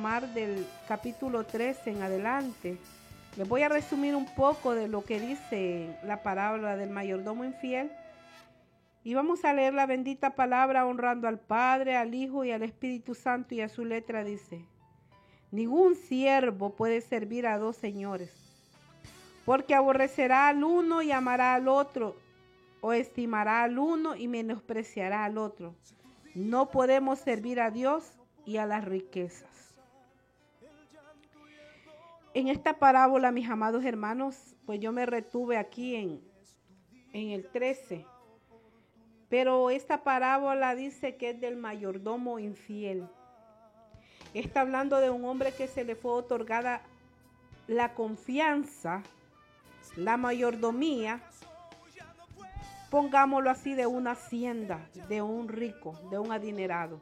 tomar del capítulo 13 en adelante. Les voy a resumir un poco de lo que dice la parábola del mayordomo infiel. Y vamos a leer la bendita palabra honrando al Padre, al Hijo y al Espíritu Santo, y a su letra dice: ningún siervo puede servir a dos señores, porque aborrecerá al uno y amará al otro, o estimará al uno y menospreciará al otro. No podemos servir a Dios y a las riquezas. En esta parábola, mis amados hermanos, pues yo me retuve aquí en el 13. Pero esta parábola dice que es del mayordomo infiel. Está hablando de un hombre que se le fue otorgada la confianza, la mayordomía, pongámoslo así, de una hacienda, de un rico, de un adinerado.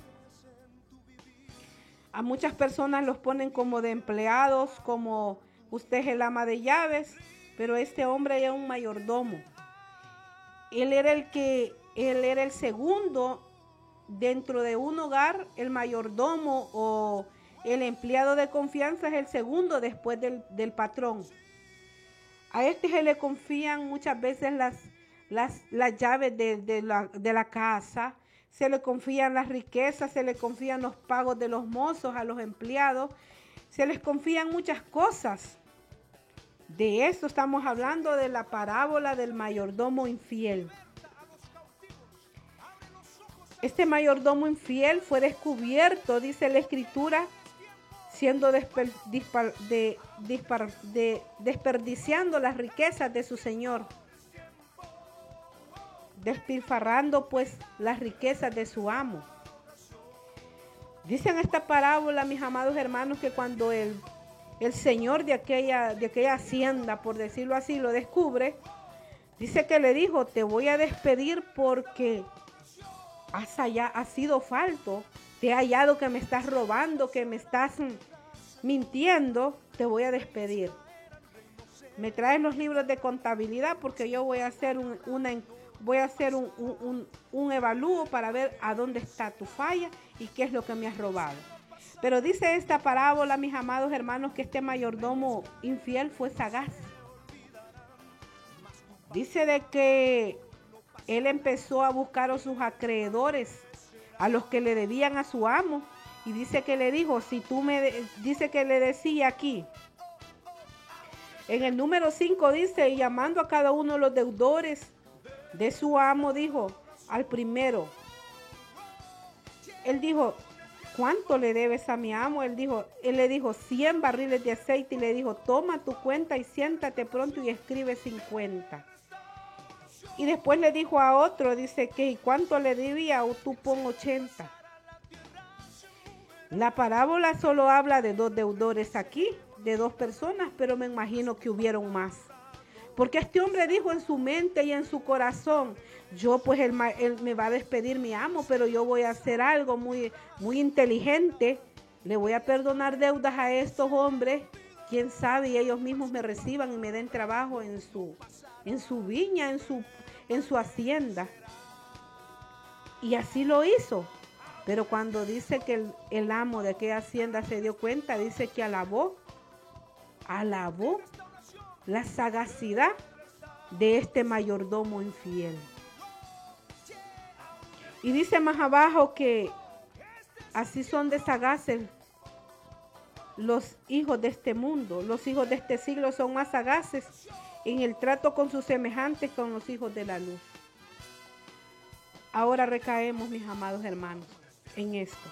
A muchas personas los ponen como de empleados, como usted es el ama de llaves, pero este hombre era un mayordomo. Él era el segundo dentro de un hogar. El mayordomo o el empleado de confianza es el segundo después del patrón. A este se le confían muchas veces las llaves de la casa, se le confían las riquezas, se le confían los pagos de los mozos a los empleados, se les confían muchas cosas. De eso estamos hablando, de la parábola del mayordomo infiel. Este mayordomo infiel fue descubierto, dice la Escritura, siendo desperdiciando las riquezas de su señor, despilfarrando pues las riquezas de su amo. Dice en esta parábola, mis amados hermanos, que cuando el señor de aquella hacienda, por decirlo así, lo descubre, dice que le dijo: te voy a despedir porque has sido falto, te he hallado que me estás robando, que me estás mintiendo, te voy a despedir. Me traes los libros de contabilidad porque yo voy a hacer un evalúo para ver a dónde está tu falla y qué es lo que me has robado. Pero dice esta parábola, mis amados hermanos, que este mayordomo infiel fue sagaz. Dice de que él empezó a buscar a sus acreedores, a los que le debían a su amo, y dice que le dijo: dice que le decía aquí, en el número 5 dice: y llamando a cada uno de los deudores de su amo, dijo al primero, él dijo: ¿cuánto le debes a mi amo? Él le dijo 100 barriles de aceite, y le dijo: toma tu cuenta y siéntate pronto y escribe 50. Y después le dijo a otro, dice que ¿y cuánto le debía? O tú pon 80. La parábola solo habla de dos deudores aquí, de dos personas, pero me imagino que hubieron más. Porque este hombre dijo en su mente y en su corazón: yo pues él me va a despedir mi amo, pero yo voy a hacer algo muy, muy inteligente. Le voy a perdonar deudas a estos hombres. Quién sabe, y ellos mismos me reciban y me den trabajo en su viña, en su hacienda. Y así lo hizo. Pero cuando dice que el amo de aquella hacienda se dio cuenta, dice que alabó la sagacidad de este mayordomo infiel. Y dice más abajo que así son de sagaces los hijos de este mundo. Los hijos de este siglo son más sagaces en el trato con sus semejantes, con los hijos de la luz. Ahora recaemos, mis amados hermanos, en esto.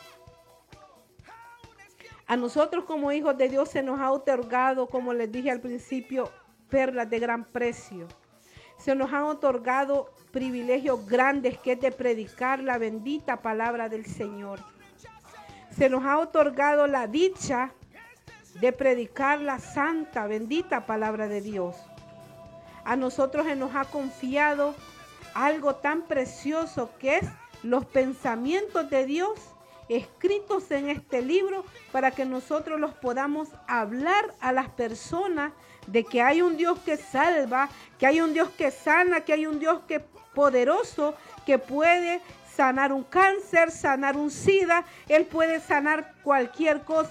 A nosotros como hijos de Dios se nos ha otorgado, como les dije al principio, perlas de gran precio. Se nos han otorgado privilegios grandes, que es de predicar la bendita palabra del Señor. Se nos ha otorgado la dicha de predicar la santa, bendita palabra de Dios. A nosotros se nos ha confiado algo tan precioso, que es los pensamientos de Dios escritos en este libro, para que nosotros los podamos hablar a las personas de que hay un Dios que salva, que hay un Dios que sana, que hay un Dios que poderoso, que puede sanar un cáncer, sanar un SIDA. Él puede sanar cualquier cosa